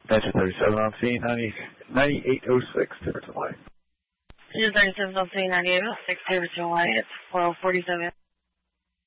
Engine 37 on C, 9806, Tiverton Light. Engine 37 on C, 9806, Tiverton Light, it's 1247.